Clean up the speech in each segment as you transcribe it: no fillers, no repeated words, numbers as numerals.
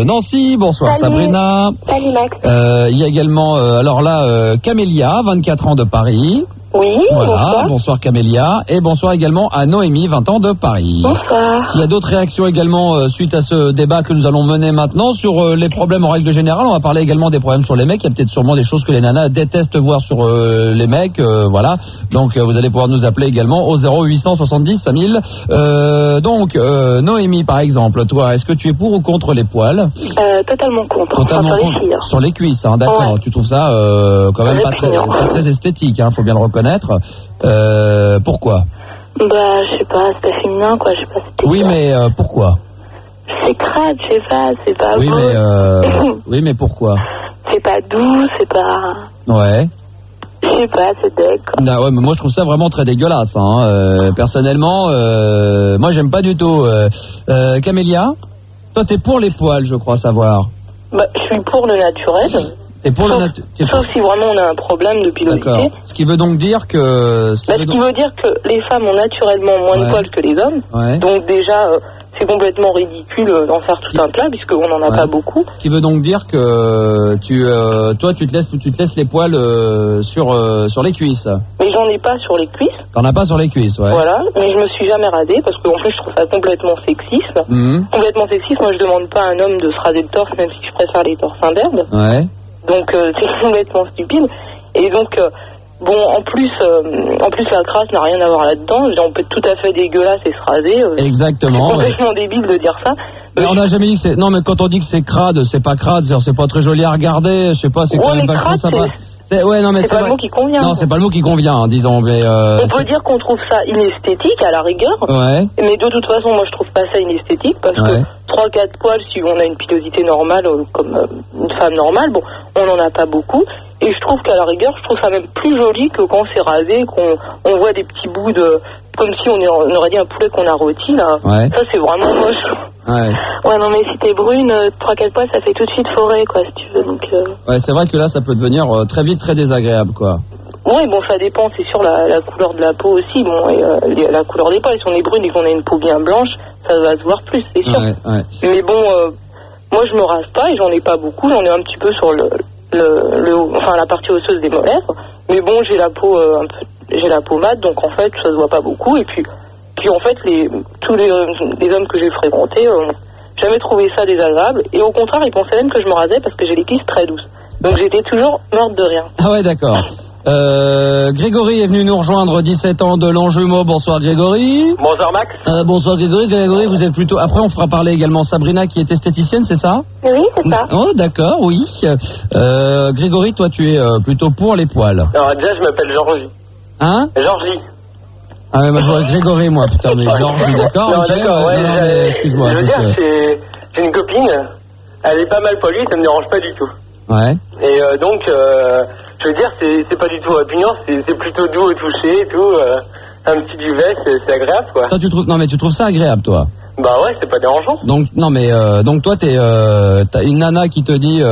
de Nancy. Bonsoir Salut. Sabrina. Salut Max. Il y a également, Camélia, 24 ans de Paris. Oui, Voilà, bonsoir Camélia. Et bonsoir également à Noémie, 20 ans de Paris. Bonsoir. S'il y a d'autres réactions également suite à ce débat que nous allons mener maintenant sur les problèmes en règle générale, on va parler également des problèmes sur les mecs. Il y a peut-être sûrement des choses que les nanas détestent voir sur les mecs, voilà. Donc vous allez pouvoir nous appeler également au 0870 5000. Noémie par exemple, toi, est-ce que tu es pour ou contre les poils? Totalement contre. Totalement Enfin, sur contre. les filles. Sur les cuisses, hein, d'accord. Ouais. Tu trouves ça quand même pas très esthétique, hein, faut bien le reconnaître. Pourquoi? Bah, je sais pas, c'est pas féminin, quoi. Je sais pas. Oui, mais pourquoi? C'est crade, je sais pas, c'est pas Oui, beau. oui, mais pourquoi? C'est pas doux, c'est pas. Ouais. Je sais pas, c'est deck. Ouais, mais moi je trouve ça vraiment très dégueulasse. Hein. Personnellement, moi j'aime pas du tout. Camélia, toi t'es pour les poils, je crois savoir. Bah, je suis pour le naturel. T'es pour Sauf si vraiment on a un problème de pilosité. D'accord. Ce qui veut donc dire que. Ce qui veut dire que les femmes ont naturellement moins de poils que les hommes. Ouais. Donc déjà, c'est complètement ridicule d'en faire tout un plat puisqu'on n'en a pas beaucoup. Ce qui veut donc dire que toi tu te laisses les poils sur les cuisses. Mais j'en ai pas sur les cuisses. T'en as pas sur les cuisses, ouais. Voilà, mais je me suis jamais rasée parce qu'en plus je trouve ça complètement sexiste. Complètement sexiste. Moi je demande pas à un homme de se raser le torse, même si je préfère les torses imberbes. Ouais. Donc c'est complètement stupide. Et donc bon, en plus la crasse n'a rien à voir là-dedans. On peut être tout à fait dégueulasse et se raser. Exactement. C'est complètement débile de dire ça. Mais on n'a jamais dit que c'est. Non, mais quand on dit que c'est crade, c'est pas crade, c'est pas très joli à regarder. Je sais pas, c'est quand même vachement sympa. Ouais, non, mais c'est pas le mot qui convient. Non, c'est pas le mot qui convient, disons. Mais on peut dire qu'on trouve ça inesthétique à la rigueur. Ouais. Mais de toute façon, moi je trouve pas ça inesthétique parce que 3-4 poils, si on a une pilosité normale comme une femme normale, bon, on en a pas beaucoup. Et je trouve qu'à la rigueur, je trouve ça même plus joli que quand c'est rasé, qu'on voit des petits bouts de, comme si on aurait dit un poulet qu'on a rôti là. Ouais. Ça c'est vraiment moche. Ouais, non, mais si t'es brune, 3-4 poils, ça fait tout de suite forêt, quoi, si tu veux. Donc, ouais, c'est vrai que là, ça peut devenir très vite très désagréable, quoi. Oui, bon, ça dépend, c'est sûr, la couleur de la peau aussi, bon, et la couleur des poils. Si on est brune et qu'on a une peau bien blanche, ça va se voir plus, c'est sûr. Ouais. Mais bon, moi, je me rase pas et j'en ai pas beaucoup. J'en ai un petit peu sur enfin, la partie osseuse des molaires. Mais bon, j'ai la peau j'ai la peau mate, donc en fait, ça se voit pas beaucoup. Et puis en fait, tous les hommes que j'ai fréquentés ont jamais trouvé ça désagréable. Et au contraire, ils pensaient même que je me rasais parce que j'ai les cuisses très douces. Donc j'étais toujours morte de rien. Ah ouais, d'accord. Grégory est venu nous rejoindre, 17 ans de Longjumeau. Bonsoir Grégory. Bonsoir Max. Bonsoir Grégory. Grégory, vous êtes plutôt... Après, on fera parler également Sabrina qui est esthéticienne, c'est ça? Oui, c'est ça. Oh, d'accord, oui. Grégory, toi, tu es plutôt pour les poils. Alors déjà, je m'appelle Georgie. Hein? Georgie. Ah mais moi je vois Grégory, moi, putain, mais Georgie, d'accord? Non, Okay, d'accord, mais excuse-moi. Je veux dire, j'ai une copine, elle est pas mal poilue, ça me dérange pas du tout. Ouais. Et donc, je veux dire, c'est pas du tout répugnant, c'est plutôt doux au toucher et tout. Un petit duvet, c'est agréable, quoi. Toi, tu trouves ça agréable, toi? Bah ouais, c'est pas dérangeant. Donc non, mais donc toi, t'as une nana qui te dit,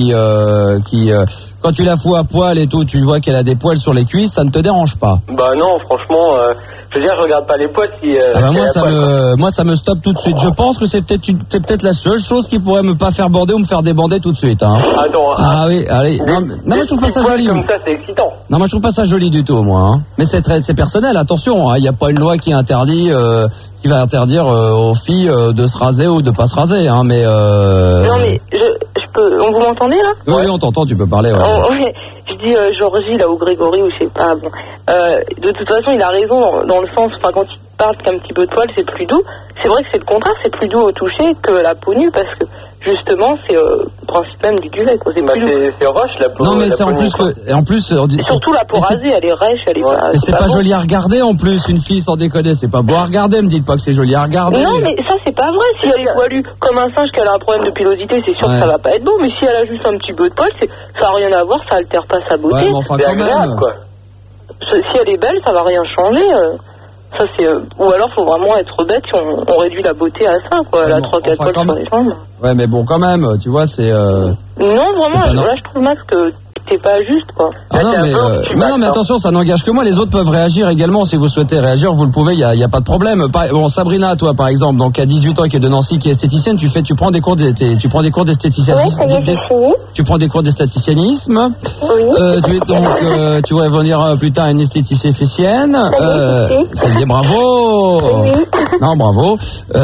quand tu la fous à poil et tout, tu vois qu'elle a des poils sur les cuisses, ça ne te dérange pas? Bah non, franchement, je veux dire, je regarde pas les poils si. Moi, ça me stoppe tout de suite. Je pense que c'est peut-être la seule chose qui pourrait me pas faire bander ou me faire débander tout de suite. Hein. Attends. Ah oui, allez. Non, mais je trouve pas ça joli. Comme ça, c'est excitant. Non, moi je trouve pas ça joli du tout, moi. Hein. Mais c'est personnel. Attention, il y a pas une loi qui interdit. Qui va interdire aux filles de se raser ou de pas se raser, hein, mais. Non mais je peux. Vous m'entendez là? Oui, on t'entend. Tu peux parler. Ouais. Ouais. Je dis Georgie là ou Grégory ou je sais pas. Bon. De toute façon, il a raison dans le sens. Enfin, quand il parle qu'un petit peu de poil, c'est plus doux. C'est vrai que c'est le contraire. C'est plus doux au toucher que la peau nue parce que justement, c'est le principe même du duvet. Quoi. C'est roche la peau. Non, mais c'est en plus on dit. Surtout la peau rasée, elle est rêche, elle est pas. Mais c'est pas joli à regarder en plus, une fille sans déconner, c'est pas beau à regarder, me dites pas que c'est joli à regarder. Non, mais ça c'est pas vrai. Si elle est poilue comme un singe, qu'elle a un problème de pilosité, c'est sûr que ça va pas être beau. Mais si elle a juste un petit peu de poil, ça a rien à voir, ça altère pas sa beauté. Ouais, mais enfin, c'est quand agréable, même. Quoi. Si elle est belle, ça va rien changer. Ça c'est ou alors faut vraiment être bête si on réduit la beauté à ça, quoi. La 3-4 poils sur les jambes. Ouais, mais bon, quand même, tu vois, c'est. Non, vraiment, là je trouve Max que t'es pas juste, quoi. Ah non, mais attention, ça n'engage que moi. Les autres peuvent réagir également. Si vous souhaitez réagir, vous le pouvez. Il y a pas de problème. Bon, Sabrina, toi, par exemple, donc à 18 ans, qui est de Nancy, qui est esthéticienne, tu prends des cours d'esthéticienne. Oui, ça y est, j'ai fini. Tu prends des cours d'esthéticianisme. Oui. Tu vas venir plus tard une esthéticienne. Ça y est, bravo. Oui. Non, bravo.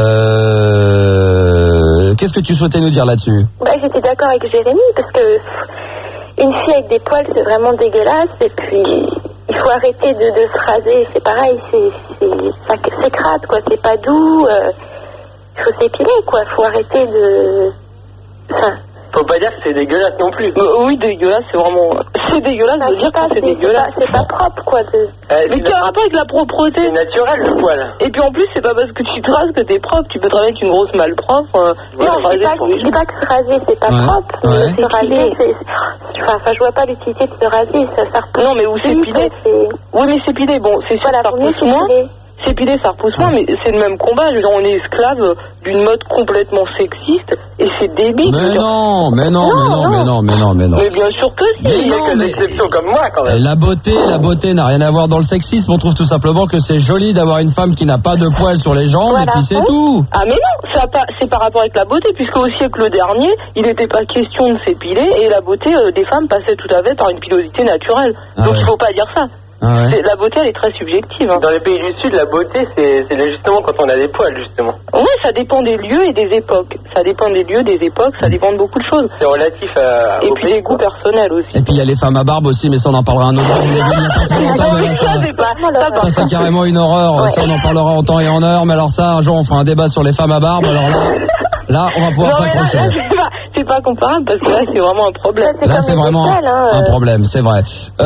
Qu'est-ce que tu souhaitais nous dire là-dessus? J'étais d'accord avec Jérémy, parce que une fille avec des poils, c'est vraiment dégueulasse, et puis il faut arrêter de se raser, c'est pareil, c'est crade, quoi, c'est pas doux, il faut s'épiler, quoi, faut arrêter de... Enfin... Faut pas dire que c'est dégueulasse non plus. Oui, dégueulasse, c'est vraiment... C'est dégueulasse de dire que c'est dégueulasse. C'est pas propre, quoi. Mais quel rapport avec la propreté? C'est naturel, le poil. Et puis en plus, c'est pas parce que tu te rases que t'es propre. Tu peux travailler avec une grosse malpropre. Non, je dis pas que se raser, c'est pas propre. Ouais. Se raser, Enfin, je vois pas l'utilité de se raser. Ça repousse. Non, mais où s'épiler? Oui, mais s'épiler, bon, c'est sûr, ça repousse moins. S'épiler, ça repousse moins, mais c'est le même combat. Je veux dire, on est esclave d'une mode complètement sexiste, et c'est débile. Mais non. Mais bien sûr que si. Il y a des exceptions comme moi, quand même. La beauté n'a rien à voir dans le sexisme. On trouve tout simplement que c'est joli d'avoir une femme qui n'a pas de poils sur les jambes, voilà. Et puis c'est tout. Ah mais non, c'est par rapport avec la beauté, puisque au siècle dernier, il n'était pas question de s'épiler, et la beauté des femmes passait tout à fait par une pilosité naturelle. Donc il faut pas dire ça. Ah ouais. La beauté, elle est très subjective. Hein. Dans les pays du Sud, la beauté, c'est justement quand on a des poils, justement. Oui, ça dépend des lieux et des époques. Ça dépend des lieux, des époques, ça dépend de beaucoup de choses. C'est relatif et puis des goûts personnels aussi. Et puis il y a les femmes à barbe aussi, mais ça on en parlera un autre jour. Ça c'est carrément une horreur. Ouais. Ça on en parlera en temps et en heure. Mais alors ça, un jour on fera un débat sur les femmes à barbe. Alors là on va pouvoir s'accrocher. C'est pas comparable parce que là c'est vraiment un problème. Là c'est vraiment un problème, c'est vrai.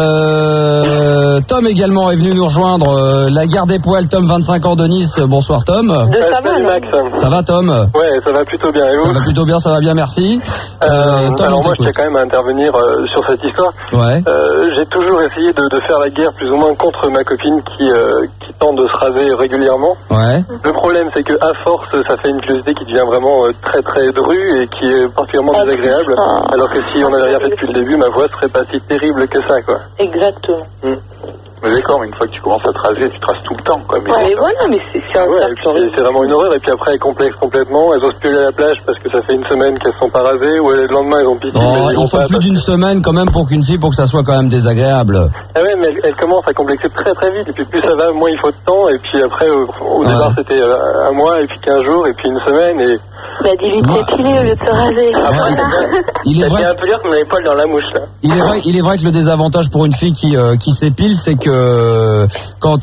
Tom également est venu nous rejoindre. La guerre des poils, Tom, 25 ans de Nice. Bonsoir Tom. Salut Max. Ça va Tom? Ouais, ça va plutôt bien. Et vous? Ça va plutôt bien, ça va bien, merci. Tom, alors moi je tiens quand même à intervenir sur cette histoire. Ouais. J'ai toujours essayé de faire la guerre plus ou moins contre ma copine qui tente de se raser régulièrement. Ouais. Le problème c'est que à force ça fait une pilosité qui devient vraiment très très drue et qui est particulièrement désagréable. Alors que si on n'avait rien fait depuis le début, ma voix serait pas si terrible que ça, quoi. Exactement. Mais d'accord, mais une fois que tu commences à te raser, tu te rases tout le temps, quoi. Mais voilà, mais c'est c'est vraiment une horreur. Et puis après, elles complexent complètement. Elles osent plus aller à la plage parce que ça fait une semaine qu'elles sont pas rasées. Ou le lendemain, elles ont piqué. Il faut plus d'une semaine quand même pour qu'une fille, pour que ça soit quand même désagréable. Ah ouais, mais elles commencent à complexer très très vite. Et puis plus ça va, moins il faut de temps. Et puis après, au départ, c'était un mois, et puis 15 jours, et puis une semaine. Et bah, dis-lui de s'épiler au lieu de se raser. Il est vrai. C'est un peu dur qu'on a les poils dans la mouche, là. Il est vrai que le désavantage pour une fille qui s'épile, c'est que quand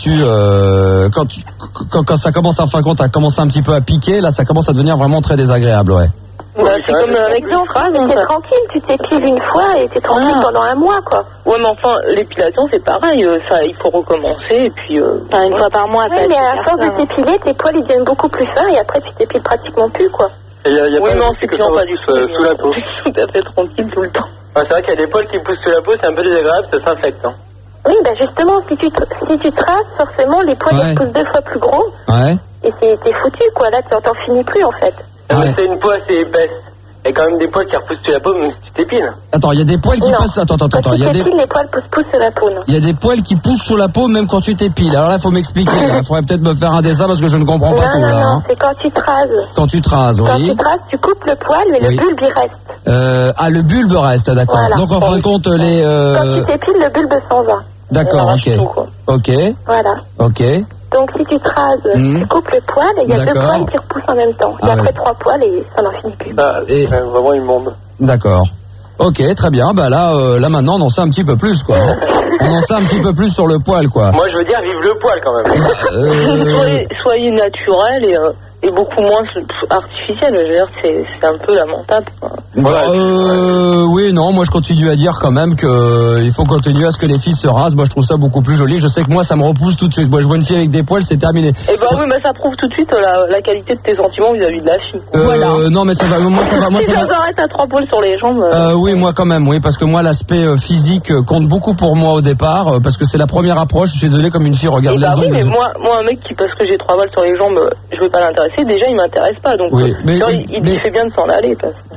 ça commence à fin compte à commencer un petit peu à piquer, là, ça commence à devenir vraiment très désagréable, ouais. C'est comme un exemple. T'es tranquille, tu t'épiles une fois et t'es tranquille pendant un mois, quoi. Ouais, mais enfin, l'épilation, c'est pareil. Ça, il faut recommencer et puis. Une fois par mois. Oui, mais à force de t'épiler, tes poils ils deviennent beaucoup plus fins et après tu t'épiles pratiquement plus, quoi. Et oui, non, c'est toujours pas du tout sous la peau. Tout à fait tranquille tout le temps. C'est vrai qu'il y a des poils qui poussent sous la peau, c'est un peu désagréable, ça s'infecte. Hein. Oui, bah justement, si tu te rases, forcément, les poils ils poussent 2 fois plus gros. Ouais. Et t'es foutu, quoi. Là, t'en finis plus, en fait. Mais c'est une peau assez épaisse. Il y a quand même des poils qui repoussent sur la peau, même si tu t'épiles. Attends, il y a des poils qui passent. Attends. Quand tu t'épiles, les poils poussent sur la peau, non? Il y a des poils qui poussent sur la peau même quand tu t'épiles. Alors là, il faut m'expliquer. Il faudrait peut-être me faire un dessin parce que je ne comprends pas tout là. Non, c'est quand tu te rases. Quand tu te rases, oui. Quand tu te rases, tu coupes le poil, mais le bulbe il reste. Le bulbe reste, d'accord. Voilà. Donc en fin de compte, les. Quand tu t'épiles, le bulbe s'en va. D'accord, ok. Voilà. Ok. Donc si tu te rases, tu coupes le poil et il y a 2 poils qui repoussent en même temps. Et après 3 poils et ça n'en finit plus. C'est vraiment immonde. D'accord. Ok, très bien. Bah là maintenant on en sait un petit peu plus, quoi. On en sait un petit peu plus sur le poil, quoi. Moi je veux dire, vive le poil quand même. Soyez naturel et beaucoup moins artificiel. Je veux dire, c'est un peu lamentable, quoi. Oui, non, moi je continue à dire quand même que il faut continuer à ce que les filles se rasent. Moi je trouve ça beaucoup plus joli. Je sais que moi ça me repousse tout de suite. Moi je vois une fille avec des poils, c'est terminé. Et bah oui, mais ça prouve tout de suite la qualité de tes sentiments vis-à-vis de la fille. Voilà. Non, mais ça va. Moi ça va. Si tu arrêtes à 3 poils sur les jambes. Oui, moi quand même, oui, parce que moi l'aspect physique compte beaucoup pour moi au départ, parce que c'est la première approche. Je suis désolé, comme une fille regarde les ongles. Oui, mais moi un mec qui, parce que j'ai 3 poils sur les jambes, je veux pas l'intéresser. Déjà il m'intéresse pas, donc oui, il fait bien de s'en aller.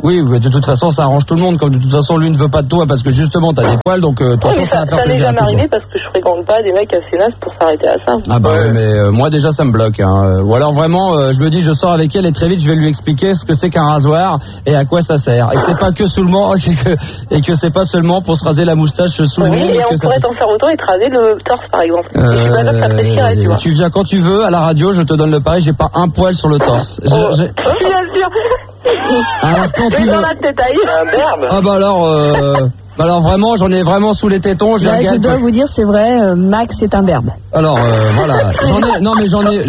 Oui, mais de toute façon, ça arrange tout le monde. Comme de toute façon, lui ne veut pas de toi parce que justement, t'as des poils, donc de toute façon, ça va faire plaisir. Ça m'est jamais arrivé à parce que je fréquente pas des mecs assez nazes pour s'arrêter à ça. Ah bah ouais, mais moi déjà ça me bloque. Hein. Ou alors vraiment, je me dis, je sors avec elle et très vite, je vais lui expliquer ce que c'est qu'un rasoir et à quoi ça sert. Et que c'est pas que sous le monde, et que c'est pas seulement pour se raser la moustache sous le monde. Oui, et on pourrait t'en faire autant et te raser le torse, par exemple. Et je suis pas là, ça t'apprécierait, tu vois. Tu viens quand tu veux à la radio, je te donne le pareil, j'ai pas un poil sur le torse. Bien sûr. Alors quand tu veux. Dans la tête Un berbe. Ah bah alors vraiment, j'en ai vraiment sous les tétons. Là, je dois vous dire, c'est vrai, Max est un berbe. Alors voilà, j'en ai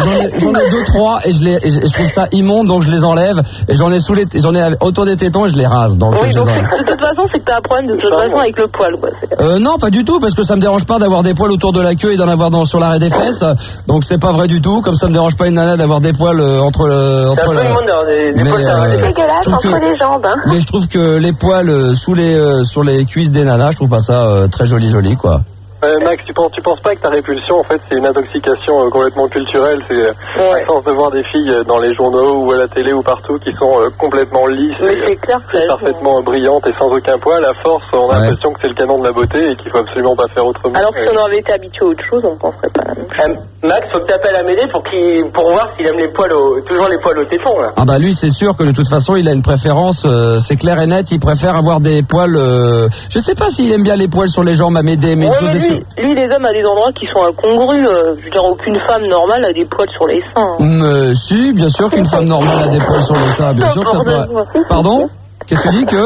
2-3 et je trouve ça immonde, donc je les enlève et j'en ai autour des tétons et je les rase. Donc oui, donc de toute façon, c'est que t'as un problème de toute façon avec le poil, quoi. Non, pas du tout, parce que ça me dérange pas d'avoir des poils autour de la queue et d'en avoir sur l'arrêt des fesses. Donc c'est pas vrai du tout, comme ça me dérange pas une nana d'avoir des poils entre la. C'est dégueulasse entre les jambes. Hein. Mais je trouve que les poils sur les cuisses des nanas, je trouve pas ça très joli quoi. Max, tu penses pas que ta répulsion, en fait, c'est une intoxication complètement culturelle. C'est à force de voir des filles dans les journaux ou à la télé ou partout qui sont complètement lisses, mais c'est clair que parfaitement brillantes et sans aucun poil. À force, on a l'impression que c'est le canon de la beauté et qu'il faut absolument pas faire autrement. Alors que si on avait été habitué à autre chose, on penserait pas la même chose. Max, faut que t'appelles Amédée pour voir s'il aime toujours les poils au téton, là. Ah bah lui, c'est sûr que de toute façon, il a une préférence, c'est clair et net, il préfère avoir des poils, je sais pas s'il aime bien les poils sur les jambes, Amédée, mais lui, les hommes à des endroits qui sont incongrus. Je veux dire, aucune femme normale a des poils sur les seins. Si, bien sûr qu'une femme normale a des poils sur les seins. Bien sûr que ça peut... Pardon ? Qu'est-ce que tu dis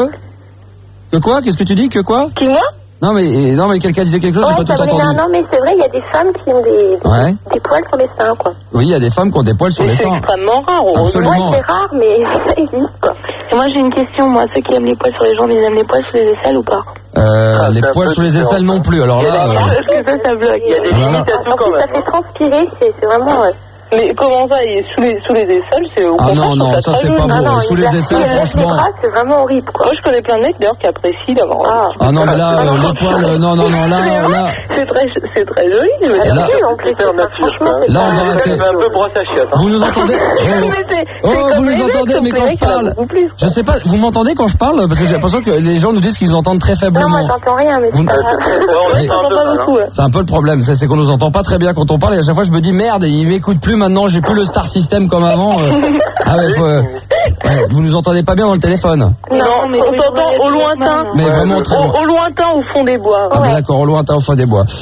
que quoi ? Qu'est-ce que tu dis que quoi ? Qui, moi ? Non mais quelqu'un disait quelque chose, j'ai pas tout entendu. Non mais c'est vrai, il y a des femmes qui ont des poils sur les seins, quoi. Oui, il y a des femmes qui ont des poils sur les seins. C'est extrêmement rare. Absolument. Moi c'est rare, mais ça existe, quoi. Et moi j'ai une question, moi, ceux qui aiment les poils sur les jambes, ils aiment les poils sur les aisselles ou pas ? Les poils sur les aisselles non plus, alors là... Est-ce que ça bloque ? Il y a des limitations quand même. Ça fait transpirer, c'est vraiment... Mais comment ça, sous les aisselles, c'est au contraire, non, ça c'est pas beau. Sous les aisselles, franchement... C'est vraiment horrible, quoi. Moi, je connais plein de mecs, d'ailleurs, qui apprécient d'avoir... Ah non, mais là, les poils... Non, là... C'est très joli, je veux dire. En plus, là, on va arrêter. Un peu brosse à chiottes. Vous nous entendez ? Vous nous entendez, mais quand je parle... Je sais pas, vous m'entendez quand je parle ? Parce que j'ai l'impression que les gens nous disent qu'ils nous entendent très faiblement. Non, moi, j'entends rien, mais c'est pas grave. C'est un peu le problème, c'est qu'on nous entend pas très bien quand on parle, et à chaque fois je me dis merde, ils m'écoutent plus maintenant, j'ai plus le star system comme avant. Ah ouais, vous nous entendez pas bien dans le téléphone. Non, mais on t'entend au lointain. Mais vraiment très loin. Au lointain, au fond des bois. Ah ben d'accord, au lointain, au fond des bois.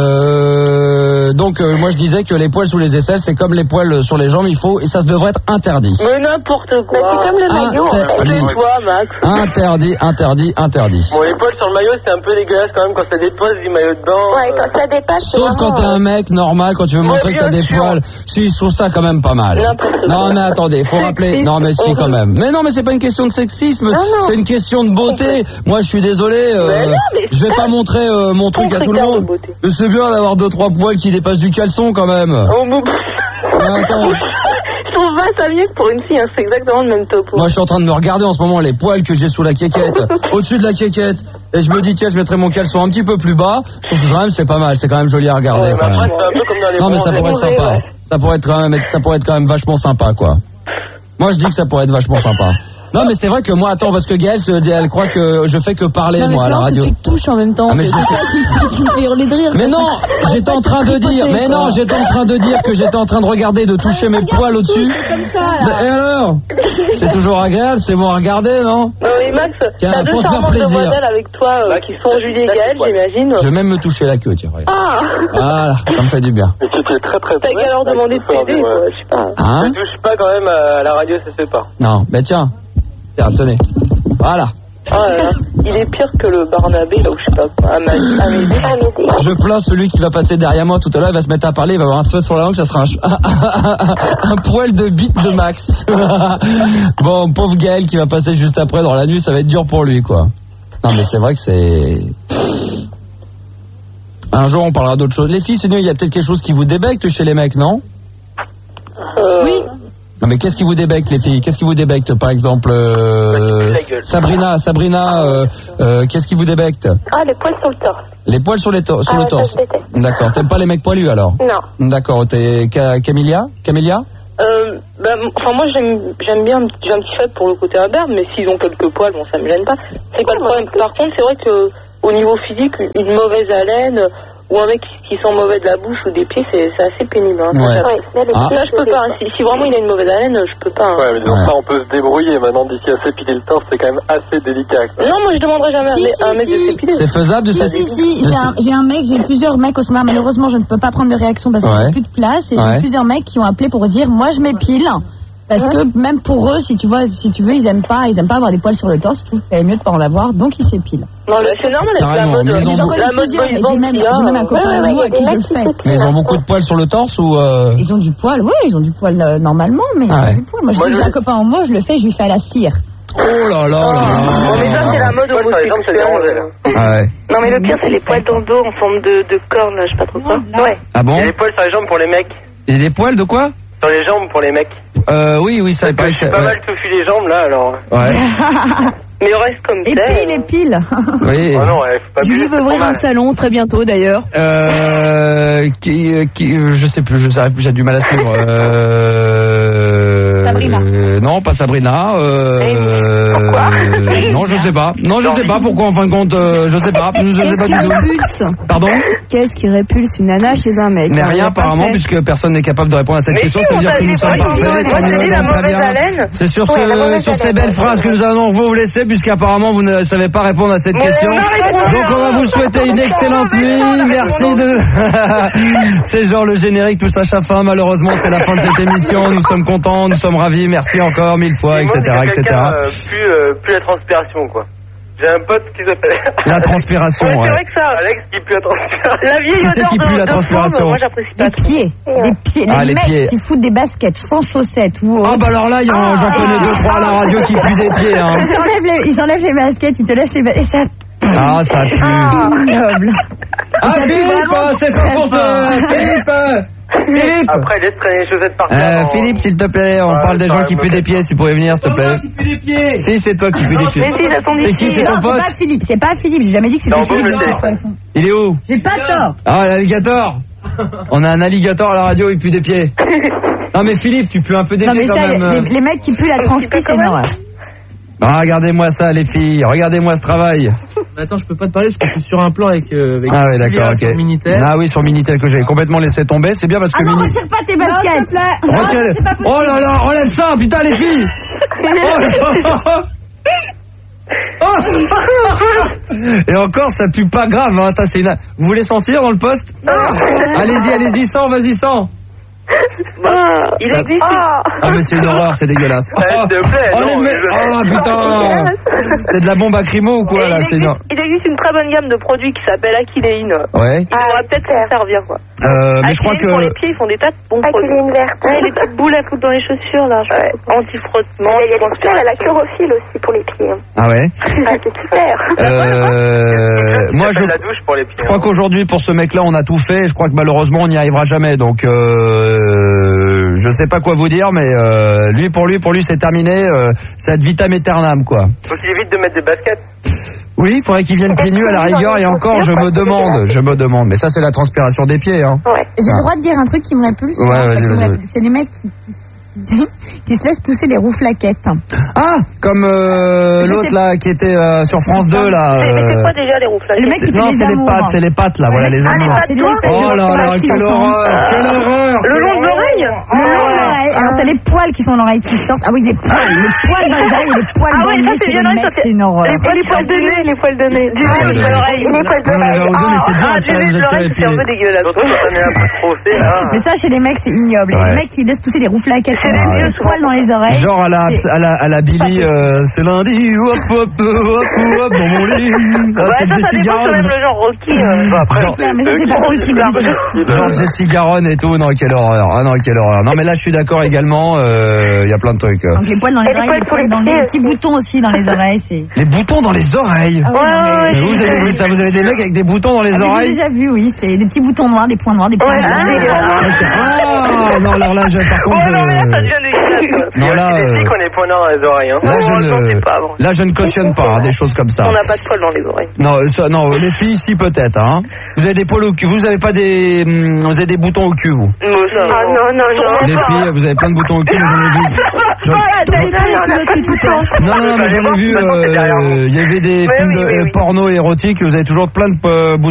Donc moi je disais que les poils sous les aisselles, c'est comme les poils sur les jambes, et ça devrait être interdit. Mais n'importe quoi. C'est comme le maillot. Tais-toi, Max. Interdit. Bon, les poils sur le maillot, c'est un peu dégueulasse quand même quand ça dépasse du maillot dedans. Ouais, quand ça dépasse. Sauf quand t'es un mec normal, quand tu veux montrer que t'as des poils. Si, je trouve ça quand même pas mal. Non, mais attendez, faut rappeler. Non, mais si, quand même. Mais non, mais c'est pas une question de sexisme. C'est une question de beauté. Moi, je suis désolé. Je vais pas montrer mon truc à tout le monde. C'est bien d'avoir 2-3 poils qui dépassent du caleçon quand même. Attends. Je trouve pas ça mieux que pour une fille, hein, c'est exactement le même topo. Moi je suis en train de me regarder en ce moment les poils que j'ai sous la quéquette, au-dessus de la quéquette, et je me dis tiens je mettrai mon caleçon un petit peu plus bas, je trouve que quand même c'est pas mal, c'est quand même joli à regarder. Ouais, quand même. Après, c'est un peu comme dans les non mais ça pourrait être sympa, ouais. ça pourrait être quand même vachement sympa quoi. Moi je dis que ça pourrait être vachement sympa. Non mais c'est vrai que moi attends parce que Gaëlle elle croit que je fais que parler non, moi à la radio. Tu te touches en même temps. Ah, c'est ça qui me fait hurler de rire. Mais non, j'étais en train de dire que j'étais en train de regarder, de toucher mes poils au-dessus. Comme ça, là. Et alors c'est toujours agréable, c'est bon à regarder, non? Oui, Max, t'as deux charmantes demoiselles avec toi qui sont Julie et Gaëlle, j'imagine. Je vais même me toucher la queue, tiens. Ah voilà, ça me fait du bien. Mais tu étais très très t'as qu'à leur demander de t'aider, quoi, je sais pas. Hein? Ne touche pas quand même à la radio, ça se fait pas. Non, ben tiens, tenez. Voilà. Oh là là, il est pire que le Barnabé, là où je sais pas quoi. Amédée. Je plains celui qui va passer derrière moi tout à l'heure, il va se mettre à parler, il va avoir un feu sur la langue, ça sera un poil de bite de Max. Bon, pauvre Gaël qui va passer juste après dans la nuit, ça va être dur pour lui, quoi. Non, mais c'est vrai que c'est... Un jour, on parlera d'autre chose. Les filles, sinon, il y a peut-être quelque chose qui vous débecte chez les mecs, non? Oui. Non mais qu'est-ce qui vous débecte les filles? Qu'est-ce qui vous débecte par exemple Sabrina, qu'est-ce qui vous débecte? Ah, les poils sur le torse. Les poils sur le torse. D'accord. T'aimes pas les mecs poilus alors? Non. D'accord. T'es Camélia? Moi j'aime bien, j'ai un petit faible pour le côté imberbe, mais s'ils ont quelques poils, bon, ça me gêne pas. C'est pas le problème. Par contre, c'est vrai que au niveau physique, une mauvaise haleine ou un mec qui sent mauvais de la bouche ou des pieds, c'est assez pénible. Hein. Ouais. Là, je peux pas. Si vraiment il a une mauvaise haleine, je peux pas. Hein. Ouais, mais disons ça, on peut se débrouiller. Maintenant, d'ici à s'épiler le torse, c'est quand même assez délicat. Quoi. Non, moi je demanderai jamais à un mec de s'épiler. C'est faisable de s'épiler? Si. J'ai plusieurs mecs au standard. Malheureusement, je ne peux pas prendre de réaction parce que j'ai plus de place. Et j'ai plusieurs mecs qui ont appelé pour dire, moi je m'épile. Parce que même pour eux, si tu veux, ils aiment pas avoir des poils sur le torse. Je trouve que ça est mieux de pas en avoir, donc ils s'épilent. Non, c'est normal avec la mode. La mode j'ai même un copain à qui je le fais. Mais ils ont beaucoup de poils sur le torse ou Ils ont du poil, ils ont du poil normalement, mais ils ont du poil. Moi, j'ai un copain en moi, je le fais, je lui fais à la cire. Oh là là là là. Mais ça, c'est la mode homosexuelle. Ouais. Non, mais le pire, c'est les poils dans le dos en forme de corne, je sais pas trop quoi. Ouais. Ah bon? Il y a des poils sur les jambes pour les mecs. Et des poils de quoi? Sur les jambes pour les mecs. Oui, ça Je suis pas mal touffu les jambes là alors. Ouais. Mais il reste comme ça. Et pile. Oui. Oh non, faut pas Julie veut ouvrir un salon très bientôt d'ailleurs. Je sais plus, j'ai du mal à suivre. Sabrina. Non, pas Sabrina. Pourquoi? Non, je sais pas. Non, je sais pas pourquoi en fin de compte, je sais pas. Je sais pas du tout. Répulse. Pardon? Qu'est-ce qui répulse une nana chez un mec? Mais rien apparemment, puisque personne n'est capable de répondre à cette question. Ça veut dire que nous sommes parfaits. Tant mieux, donc très bien. C'est sur ces belles phrases que nous allons vous laisser, puisqu'apparemment vous ne savez pas répondre à cette question. Donc on va vous souhaiter une excellente nuit. Merci de. C'est genre le générique touche à sa fin. Malheureusement, c'est la fin de cette émission. Nous sommes contents, nous sommes ravis. Merci encore 1000 fois, etc., etc. Plus la transpiration quoi. J'ai un pote qui s'appelle... La transpiration, C'est vrai que ça... Alex qui pue la transpiration. La vieille Qui c'est qui pue la transpiration? Moi, j'apprécie pas. Les pieds. Les mecs qui foutent des baskets sans chaussettes ou Ah bah alors là, j'en connais 2-3 à la radio qui puent des pieds. Hein. Ils enlèvent les baskets, ils te laissent les baskets. Et ça... Ah, ça pue. Ignoble. Ah, Philippe, c'est pas pour toi. Philippe. Après, laisse traîner les chaussettes par terre. Philippe, s'il te plaît, on parle des gens qui puent des pieds, si tu pourrais venir, s'il te plaît. Qui pue des pieds. Si, c'est toi qui pue des pieds. C'est qui, c'est ton pote? C'est pas Philippe, j'ai jamais dit que c'était Philippe. Il est où? J'ai pas tort. Ah, l'alligator. On a un alligator à la radio, il pue des pieds. Non mais Philippe, tu pues un peu des pieds quand même. Les mecs qui puent la transpi, c'est une horreur. Ah, regardez-moi ça, les filles. Regardez-moi ce travail. Mais attends, je peux pas te parler parce que je suis sur un plan avec ah ouais, d'accord, ok. sur Minitel. Ah oui, sur Minitel que j'ai complètement laissé tomber. C'est bien parce que non, retire pas tes baskets. Oh là là, enlève ça, putain les filles. Et encore, ça pue pas grave. Hein. Vous voulez sentir dans le poste? Allez-y, sens, vas-y, sens. Il existe. Ah mais c'est une horreur, c'est dégueulasse. S'il te plaît, oh putain. C'est de la bombe à crimo ou quoi là? Il existe une très bonne gamme de produits qui s'appelle Aquiléine. Ouais. Il faudra peut-être s'en servir quoi. Mais je crois que pour les pieds, ils font des tas de bons produits. Aquiléine verte. Ouais, les petites boules à foutre dans les chaussures là. Anti-frottement. Il y a des pieds à la chlorophylle aussi pour les pieds. Ah ouais. Ah, c'est super. Moi la douche pour les pieds. Je crois qu'aujourd'hui pour ce mec-là on a tout fait. Je crois que malheureusement on n'y arrivera jamais. Donc je sais pas quoi vous dire, mais pour lui c'est terminé. C'est ad vitam aeternam quoi. Faut qu'il évite de mettre des baskets. Oui, il faudrait qu'il vienne pieds nus à la rigueur et encore je me demande. Mais ça c'est la transpiration des pieds. Hein. Ouais. J'ai le droit de dire un truc qui me répulse. Ouais, c'est les mecs qui se laissent pousser les rouflaquettes. Ah, comme l'autre là qui était sur France 2 là. Mais c'est quoi déjà les rouflaquettes? Le mec qui fait Non, les c'est amours. les pattes là, voilà les amours. C'est des espèces de Oh là là, quelle horreur. Le long de l'oreille? Le long de l'oreille. Alors t'as les poils qui sont dans l'oreille qui sortent. Ah oui, les poils dans les oreilles et les poils dans le nez chez les mecs, c'est une horreur. Les poils de nez. Les poils de nez. Les poils d'oreille. Les poils d'oreille. Mais c'est dur, ça Les l'oreille, c'est un peu dégueulasse. Surtout quand on est un peu trop fait là. Mais ça, chez les mecs, c'est ignoble. Et les mecs qui laissent pousser les rouflaquettes, les poils dans les oreilles. Genre à la Billy, c'est lundi, hop dans mon lit. Ouais, ça dépend quand même le genre Rocky. Mais ça, c'est pas possible. Genre Jessie Garonne et tout, non, quelle horreur. Ah non, quelle horreur. Non, mais là, je suis d'accord également, il y a plein de trucs. Donc les poils dans les oreilles, les poils dans les petits boutons aussi dans les oreilles, c'est... Les boutons dans les oreilles? Ouais. Vous avez des mecs avec des boutons dans les oreilles? J'ai déjà vu, oui, c'est des petits boutons noirs, des points noirs, des points noirs. Ah, non, alors là, par contre... Oh non, mais là, ça devient Non, là, des filles qu'on est points dans les oreilles. Hein. Là, je ne cautionne pas des choses comme ça. On n'a pas de poils dans les oreilles. Non, les filles, si peut-être. Hein. Vous avez des poils au cul. Vous avez pas vous avez des boutons au cul, vous. Ah non. Les filles, vous avez plein de boutons au cul, mais j'en ai vu. Non, mais j'en ai vu. Il y avait des films porno érotiques. Vous avez toujours plein de boutons.